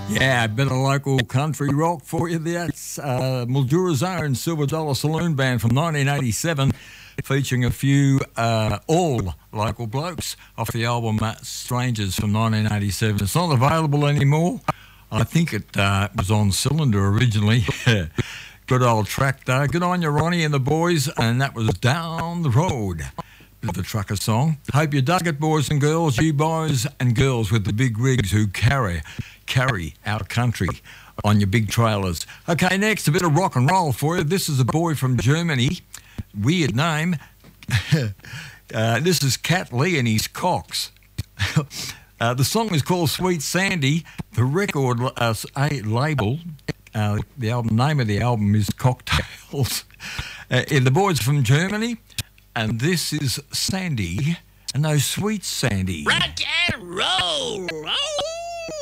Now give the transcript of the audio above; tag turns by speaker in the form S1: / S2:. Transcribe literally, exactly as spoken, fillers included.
S1: Yeah, a bit of local country rock for you. That's uh, Mildura's own Silver Dollar Saloon Band from nineteen eighty-seven, featuring a few uh, all local blokes off the album uh, Strangers from nineteen eighty-seven. It's not available anymore. I think it uh, was on Cylinder originally. Good old track though. Good on you, Ronnie and the boys. And that was Down the Road, the trucker song. Hope you dug it, boys and girls. You boys and girls with the big rigs who carry carry our country on your big trailers. Okay, next, a bit of rock and roll for you. This is a boy from Germany. Weird name. uh, this is Cat Lee and his Cox. uh, the song is called Sweet Sandy. The record uh, a label, uh, the album name of the album is Cocktails. uh, and the boys from Germany. And this is Sandy, and no Sweet Sandy.
S2: Rock and roll, roll.